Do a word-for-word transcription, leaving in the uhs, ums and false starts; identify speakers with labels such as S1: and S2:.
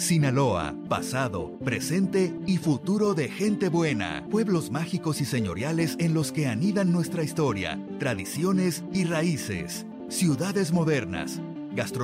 S1: Sinaloa, pasado, presente y futuro de gente buena. Pueblos mágicos y señoriales en los que anidan nuestra historia, tradiciones y raíces. Ciudades modernas, gastronomía